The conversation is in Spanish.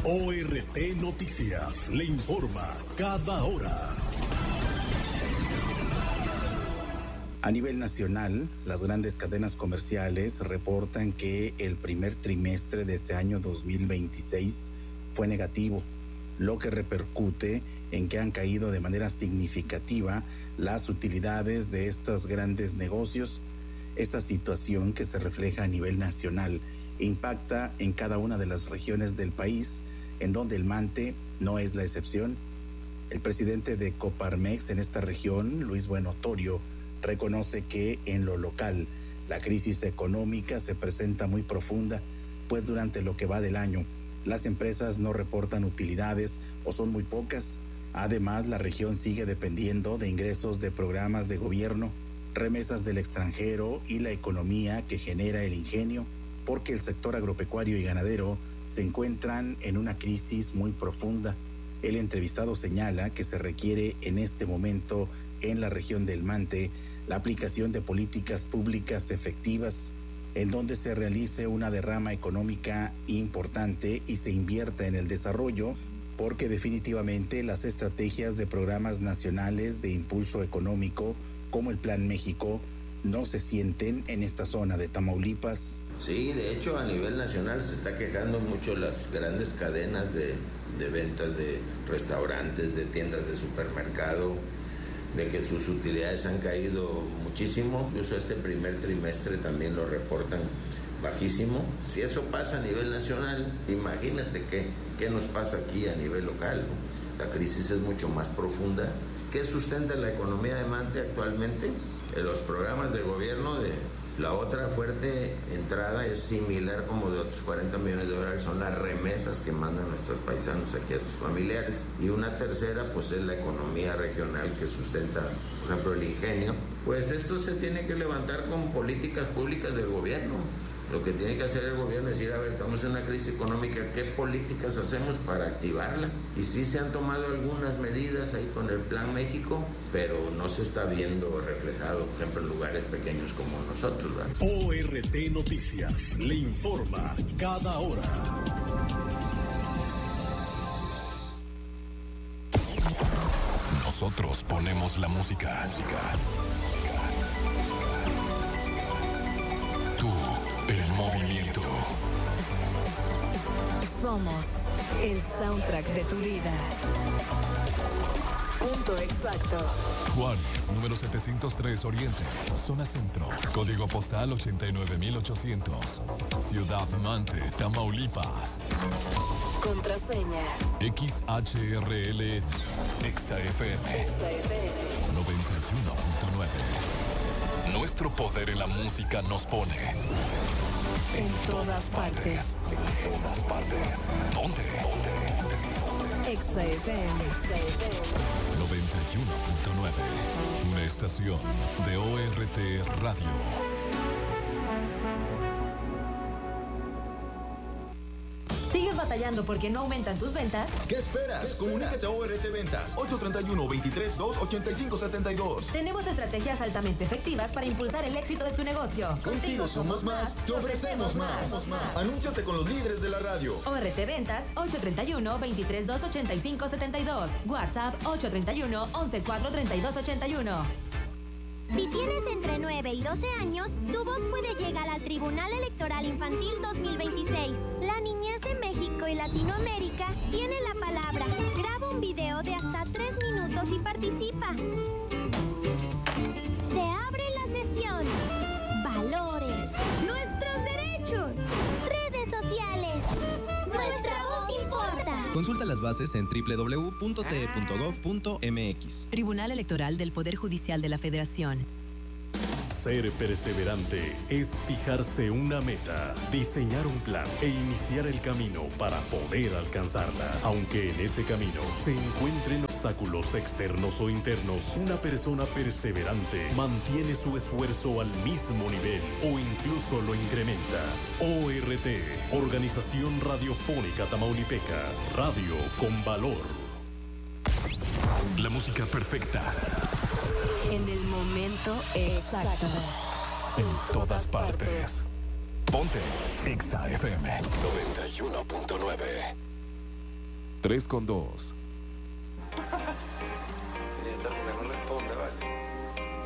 ORT Noticias le informa cada hora. A nivel nacional, las grandes cadenas comerciales reportan que el primer trimestre de este año 2026 fue negativo, lo que repercute en que han caído de manera significativa las utilidades de estos grandes negocios. Esta situación, que se refleja a nivel nacional, impacta en cada una de las regiones del país, en donde el Mante no es la excepción. El presidente de Coparmex en esta región, Luis Buenotorio, reconoce que en lo local la crisis económica se presenta muy profunda, pues durante lo que va del año las empresas no reportan utilidades o son muy pocas. Además, la región sigue dependiendo de ingresos de programas de gobierno, remesas del extranjero y la economía que genera el ingenio, porque el sector agropecuario y ganadero se encuentran en una crisis muy profunda. El entrevistado señala que se requiere en este momento en la región del Mante la aplicación de políticas públicas efectivas, en donde se realice una derrama económica importante y se invierta en el desarrollo, porque definitivamente las estrategias de programas nacionales de impulso económico, como el Plan México, no se sienten en esta zona de Tamaulipas. Sí, de hecho a nivel nacional se está quejando mucho las grandes cadenas de ventas de restaurantes, de tiendas de supermercado, de que sus utilidades han caído muchísimo. Incluso este primer trimestre también lo reportan bajísimo. Si eso pasa a nivel nacional, imagínate qué nos pasa aquí a nivel local, ¿no? La crisis es mucho más profunda. ¿Qué sustenta la economía de Mante actualmente? Los programas de gobierno. La otra fuerte entrada es similar, como de otros 40 millones de dólares, son las remesas que mandan nuestros paisanos aquí a sus familiares. Y una tercera, pues es la economía regional que sustenta, por ejemplo, el ingenio. Pues esto se tiene que levantar con políticas públicas del gobierno. Lo que tiene que hacer el gobierno es decir, a ver, estamos en una crisis económica, ¿qué políticas hacemos para activarla? Y sí se han tomado algunas medidas ahí con el Plan México, pero no se está viendo reflejado, por ejemplo, en lugares pequeños como nosotros, ¿verdad? ORT Noticias le informa cada hora. Nosotros ponemos la música. Tú, el movimiento. Somos el soundtrack de tu vida. Punto exacto. Juárez, número 703 Oriente, zona centro. Código postal 89800. Ciudad Mante, Tamaulipas. Contraseña. XHRL XAFM 91.9. Nuestro poder en la música nos pone En todas partes. En todas partes. ¿Dónde? XAFM 91.9. Una estación de ORT Radio. ¿Sigues batallando porque no aumentan tus ventas? ¿Qué esperas? Comunícate a ORT Ventas 831-23-285-72. Tenemos estrategias altamente efectivas para impulsar el éxito de tu negocio. Contigo somos más, te ofrecemos más. Anúnciate con los líderes de la radio. ORT Ventas 831-23-285-72. WhatsApp 831-114-3281. Si tienes entre 9 y 12 años, tu voz puede llegar al Tribunal Electoral Infantil 2026. La niñez de México y Latinoamérica tiene la palabra. Graba un video de hasta 3 minutos y participa. Se abre la sesión. Valores. Nuestros derechos. Redes sociales. Nuestra voz importa. Consulta las bases en www.te.gov.mx. Tribunal Electoral del Poder Judicial de la Federación. Ser perseverante es fijarse una meta, diseñar un plan e iniciar el camino para poder alcanzarla. Aunque en ese camino se encuentren obstáculos externos o internos, una persona perseverante mantiene su esfuerzo al mismo nivel o incluso lo incrementa. ORT, Organización Radiofónica Tamaulipeca, radio con valor. La música perfecta. En el momento exacto. En todas partes. Ponte XAFM 91.9. 3 con 2.